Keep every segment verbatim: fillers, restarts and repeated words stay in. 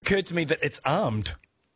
occurred to me that it's armed.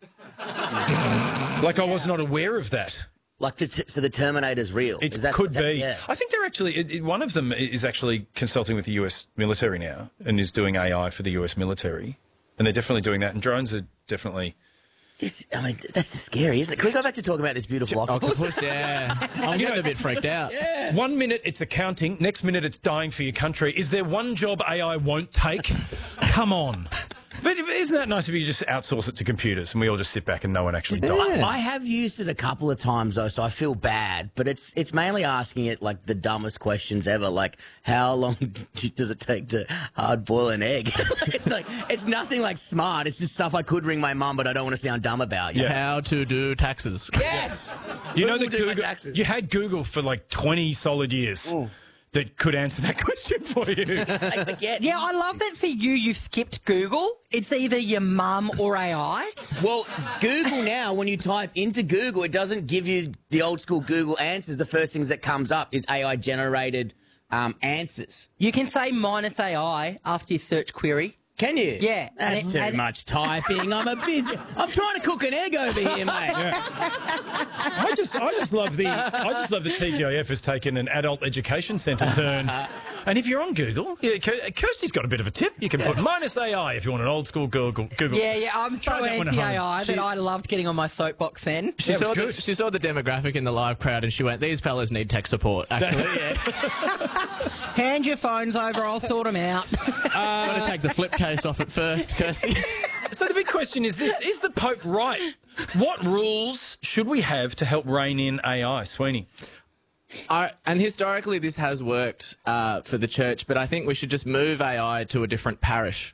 Like I was not aware of that. Like, the t so the Terminator's real? It is that, could is that, be. yeah. I think they're actually, it, it, one of them is actually consulting with the U S military now and is doing A I for the U S military. And they're definitely doing that. And drones are definitely... This, I mean, that's just scary, isn't it? Can we go back to talking about this beautiful octopus? Octopus, yeah. I'm getting a bit freaked out. Yeah. One minute it's accounting, next minute it's dying for your country. Is there one job A I won't take? Come on. But isn't that nice if you just outsource it to computers and we all just sit back and no one actually dies? I have used it a couple of times, though, so I feel bad. But it's it's mainly asking it, like, the dumbest questions ever. Like, how long does it take to hard boil an egg? It's like, it's nothing, like, smart. It's just stuff I could ring my mum, but I don't want to sound dumb about. Yeah. How to do taxes. Yes! You know We'll that do my Google, taxes. you had Google for like twenty solid years that could answer that question for you. I forget. Yeah, I love that for you, you skipped Google. It's either your mum or A I. Well, Google now, when you type into Google, it doesn't give you the old school Google answers. The first things that comes up is A I generated um, answers. You can say minus A I after your search query. Can you? Yeah. and That's it- too and- much typing. I'm a busy. I'm trying to cook an egg over here, mate. I just, I just love the, I just love the T G I F has taken an adult education centre turn. And if you're on Google, yeah, Kir- Kirsty's got a bit of a tip. You can put minus A I if you want an old school Google. Google. Yeah, yeah, I'm Try so that one at anti-A I home. that She- I loved getting on my soapbox then. She, Yeah, it was saw the, good. she saw the demographic in the live crowd and she went, these fellas need tech support, actually. Yeah. Hand your phones over, I'll sort them out. Got to take the flip case off it first, Kirsty. So the big question is this: is the Pope right? What rules should we have to help rein in A I, Sweeney? Uh, and historically, this has worked uh, for the church, but I think we should just move A I to a different parish.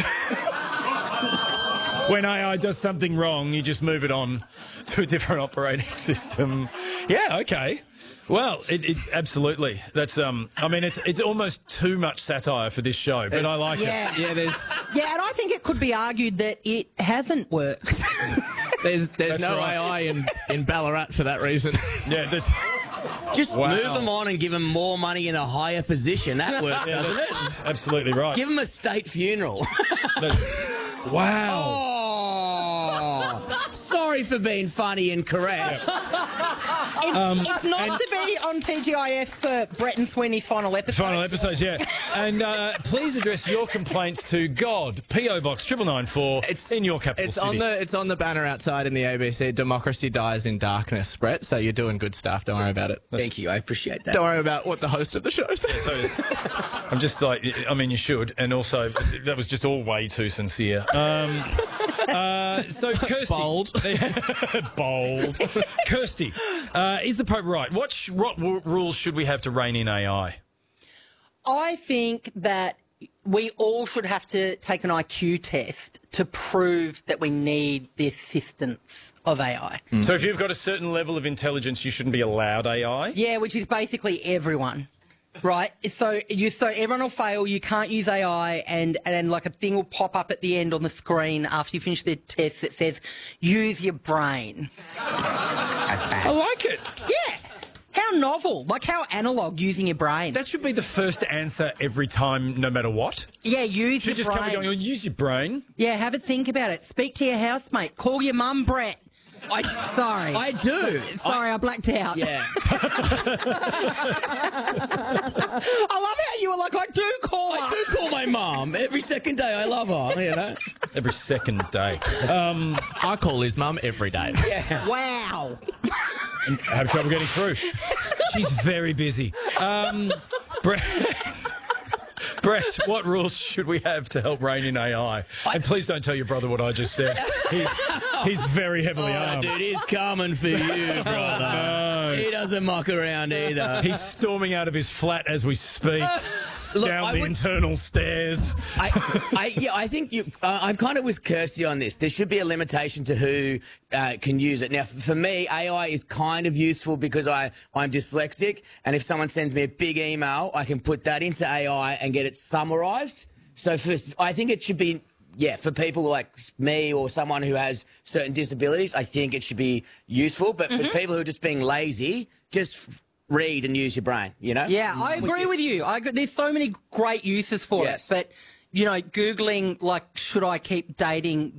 When A I does something wrong, you just move it on to a different operating system. Yeah, okay. Well, it, it absolutely. That's um. I mean, it's it's almost too much satire for this show, but I like Yeah. it. Yeah, there's Yeah, and I think it could be argued that it hasn't worked. there's there's That's no right. A I in, in Ballarat for that reason. Yeah, there's, Just Wow. move them on and give them more money in a higher position. That works, yeah, doesn't it? that's absolutely right. Give them a state funeral. That's- wow. Oh, sorry for being funny and correct. It's, it's nice to be on T G I F for Brett and Sweeney's final episode. Final episodes, yeah. And uh, please address your complaints to God, P O Box triple nine four in your capital it's city. on the it's on the banner outside in the A B C. Democracy dies in darkness, Brett. So you're doing good stuff. Don't worry about it. Thank you. I appreciate that. Don't worry about what the host of the show says. So, I'm just like, I mean, you should. And also, that was just all way too sincere. Um, uh, so, Kirsty. Bold. Bold. Kirsty, uh, is the Pope right? What, sh what w rules should we have to rein in A I? I think that we all should have to take an I Q test to prove that we need the assistance of A I. So, if you've got a certain level of intelligence, you shouldn't be allowed A I? Yeah, which is basically everyone. Right, so you so everyone will fail. You can't use A I, and and then like a thing will pop up at the end on the screen after you finish the test that says "use your brain." I like it. Yeah, how novel! Like how analog using your brain. That should be the first answer every time, no matter what. yeah, use Should your just come brain. and go, use your brain. Yeah, have a think about it. Speak to your housemate. Call your mum, Brett. I, Sorry, I do. sorry, I, blacked out. Yeah. I love how you were like, I do call her. I do call my mum every second day. I love her, you know. Every second day. Um, I call his mum every day. Wow. have trouble getting through. She's very busy. Um, Brett, Brett, what rules should we have to help rein in A I? And please don't tell your brother what I just said. He's, he's very heavily Oh, armed. dude, he's coming for you, brother. He doesn't muck around either. He's storming out of his flat as we speak. Look, down I the would- internal stairs. I, I, yeah, I think you. Uh, I'm kind of with Kirsty on this. There should be a limitation to who uh, can use it. Now, for me, A I is kind of useful because I I'm dyslexic, and if someone sends me a big email, I can put that into A I and get it summarised. So, for I think it should be. Yeah, for people like me or someone who has certain disabilities, I think it should be useful. But for people who are just being lazy, just read and use your brain, you know? Yeah, I agree with you. I agree. There's so many great uses for Yes. it, but you know, Googling like, should I keep dating